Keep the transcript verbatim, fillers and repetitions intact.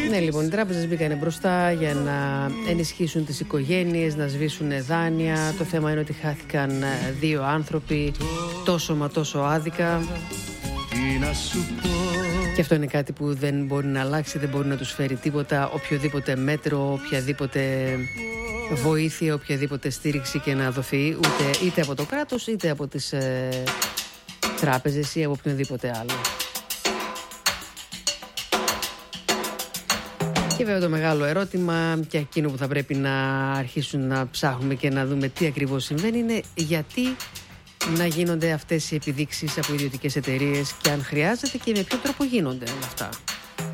Ναι, λοιπόν, οι τράπεζες μπήκανε μπροστά για να ενισχύσουν τις οικογένειες, να σβήσουν δάνεια. Το θέμα είναι ότι χάθηκαν δύο άνθρωποι τόσο μα τόσο άδικα. Και αυτό είναι κάτι που δεν μπορεί να αλλάξει, δεν μπορεί να τους φέρει τίποτα, οποιοδήποτε μέτρο, οποιαδήποτε βοήθεια, οποιαδήποτε στήριξη και να δοθεί, ούτε, είτε από το κράτος, είτε από τις ε, τράπεζες ή από οποιονδήποτε άλλο. Και βέβαια το μεγάλο ερώτημα και εκείνο που θα πρέπει να αρχίσουν να ψάχνουμε και να δούμε τι ακριβώς συμβαίνει είναι γιατί να γίνονται αυτές οι επιδείξεις από ιδιωτικές εταιρείες και αν χρειάζεται και με ποιο τρόπο γίνονται όλα αυτά.